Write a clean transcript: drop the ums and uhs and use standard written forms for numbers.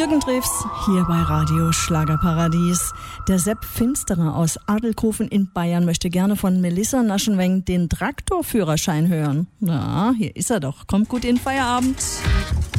Jürgen Drews hier bei Radio Schlagerparadies. Der Sepp Finsterer aus Adelkofen in Bayern möchte gerne von Melissa Naschenweng den Traktorführerschein hören. Na, hier ist er doch. Kommt gut in den Feierabend.